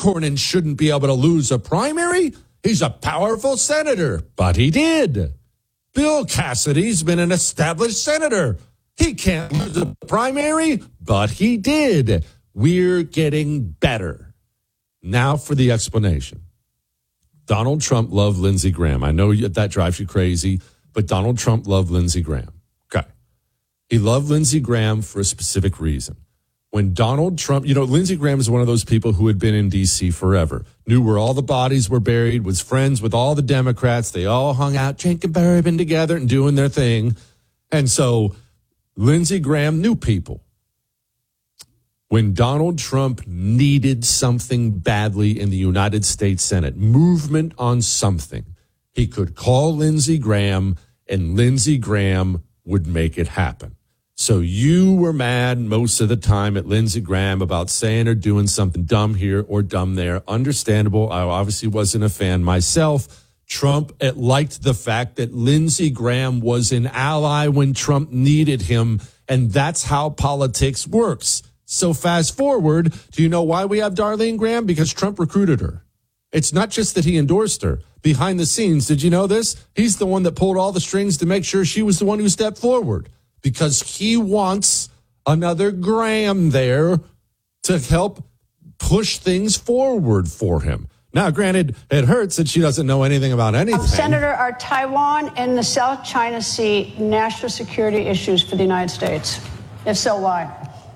Cornyn shouldn't be able to lose a primary. He's a powerful senator, but he did. Bill Cassidy's been an established senator. He can't lose a primary, but he did. We're getting better. Now for the explanation. Donald Trump loved Lindsey Graham. I know that drives you crazy, but Donald Trump loved Lindsey Graham. Okay. He loved Lindsey Graham for a specific reason. When Donald Trump, Lindsey Graham is one of those people who had been in D.C. forever, knew where all the bodies were buried, was friends with all the Democrats. They all hung out, drinking bourbon together and doing their thing. And so Lindsey Graham knew people. When Donald Trump needed something badly in the United States Senate, movement on something, he could call Lindsey Graham and Lindsey Graham would make it happen. So you were mad most of the time at Lindsey Graham about saying or doing something dumb here or dumb there. Understandable. I obviously wasn't a fan myself. Trump liked the fact that Lindsey Graham was an ally when Trump needed him, and that's how politics works. So fast forward, do you know why we have Darlene Graham? Because Trump recruited her. It's not just that he endorsed her. Behind the scenes, did you know this? He's the one that pulled all the strings to make sure she was the one who stepped forward because he wants another Graham there to help push things forward for him. Now, granted, it hurts that she doesn't know anything about anything. Senator, are Taiwan and the South China Sea national security issues for the United States? If so, why?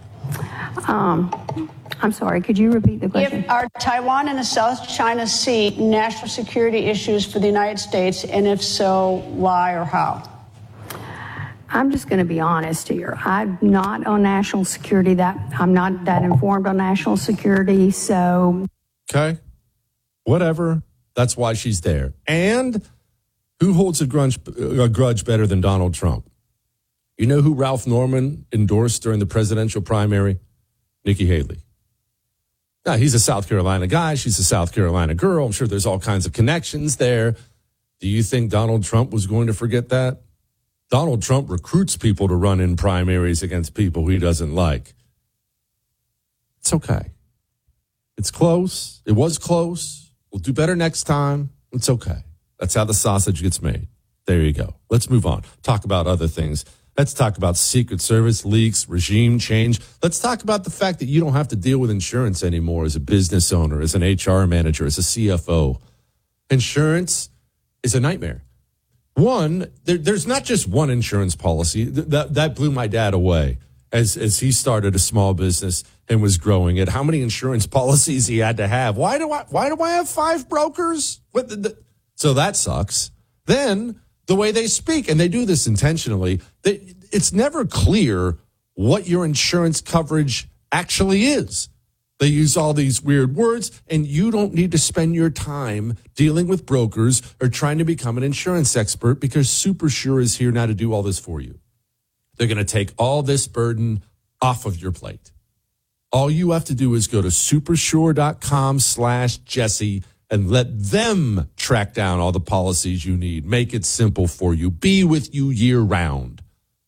I'm sorry, could you repeat the question? Are Taiwan and the South China Sea national security issues for the United States, and if so, why or how? I'm just going to be honest here. I'm not on national security. I'm not that informed on national security, so. Okay, whatever. That's why she's there. And who holds a grudge better than Donald Trump? You know who Ralph Norman endorsed during the presidential primary? Nikki Haley. Now, he's a South Carolina guy. She's a South Carolina girl. I'm sure there's all kinds of connections there. Do you think Donald Trump was going to forget that? Donald Trump recruits people to run in primaries against people he doesn't like. It's okay. It's close. It was close. We'll do better next time. It's okay. That's how the sausage gets made. There you go. Let's move on. Talk about other things. Let's talk about Secret Service leaks, regime change. Let's talk about the fact that you don't have to deal with insurance anymore as a business owner, as an HR manager, as a CFO. Insurance is a nightmare. One, there's not just one insurance policy. That blew my dad away as he started a small business and was growing it. How many insurance policies he had to have? Why do I have 5 brokers? So that sucks. Then the way they speak, and they do this intentionally, it's never clear what your insurance coverage actually is. They use all these weird words, and you don't need to spend your time dealing with brokers or trying to become an insurance expert because SuperSure is here now to do all this for you. They're going to take all this burden off of your plate. All you have to do is go to supersure.com/Jesse and let them track down all the policies you need. Make it simple for you. Be with you year round.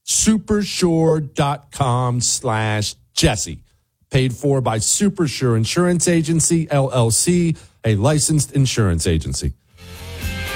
Supersure.com/Jesse. Paid for by SuperSure Insurance Agency, LLC, a licensed insurance agency.